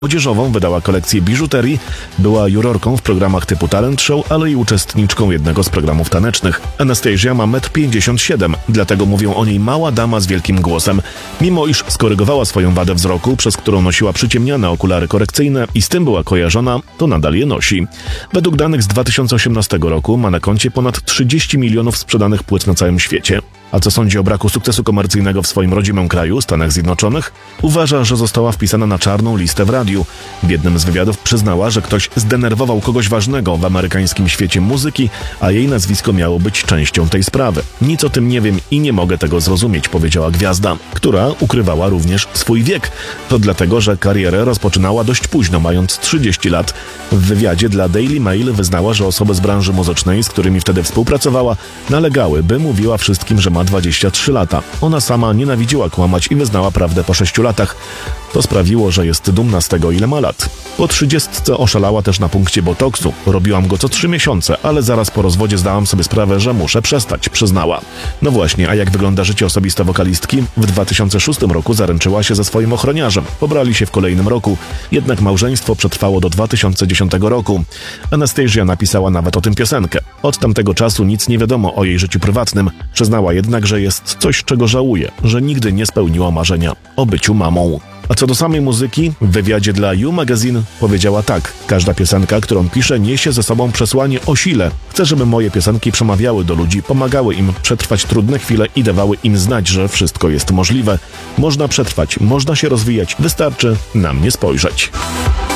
młodzieżową, wydała kolekcję biżuterii, była jurorką w programach typu Talent Show, ale i uczestniczką jednego z programów tanecznych. Anastasia ma 1,57 m, dlatego mówią o niej mała dama z wielkim głosem. Mimo iż skorygowała swoją wadę wzroku, przez którą nosiła przyciemniane okulary korekcyjne i z tym była kojarzona, to nadal je nosi. Według danych z 2018 roku ma na koncie ponad 30 milionów sprzedanych płyt na całym świecie. A co sądzi o braku sukcesu komercyjnego w swoim rodzimym kraju, Stanach Zjednoczonych? Uważa, że została wpisana na czarną listę w radiu. W jednym z wywiadów przyznała, że ktoś zdenerwował kogoś ważnego w amerykańskim świecie muzyki, a jej nazwisko miało być częścią tej sprawy. Nic o tym nie wiem i nie mogę tego zrozumieć, powiedziała gwiazda, która ukrywała również swój wiek. To dlatego, że karierę rozpoczynała dość późno, mając 30 lat. W wywiadzie dla Daily Mail wyznała, że osoby z branży muzycznej, z którymi wtedy współpracowała, nalegały, by mówiła wszystkim, że ma 23 lata. Ona sama nienawidziła kłamać i wyznała prawdę po 6 latach. To sprawiło, że jest dumna z tego, ile ma lat. Po 30 oszalała też na punkcie botoksu. Robiłam go co 3 miesiące, ale zaraz po rozwodzie zdałam sobie sprawę, że muszę przestać, przyznała. No właśnie, a jak wygląda życie osobiste wokalistki? W 2006 roku zaręczyła się ze swoim ochroniarzem. Pobrali się w kolejnym roku, jednak małżeństwo przetrwało do 2010 roku. Anastasia napisała nawet o tym piosenkę. Od tamtego czasu nic nie wiadomo o jej życiu prywatnym. Przyznała jednak, że jest coś, czego żałuje, że nigdy nie spełniła marzenia o byciu mamą. A co do samej muzyki, w wywiadzie dla You Magazine powiedziała tak: każda piosenka, którą piszę, niesie ze sobą przesłanie o sile. Chcę, żeby moje piosenki przemawiały do ludzi, pomagały im przetrwać trudne chwile i dawały im znać, że wszystko jest możliwe. Można przetrwać, można się rozwijać, wystarczy na mnie spojrzeć.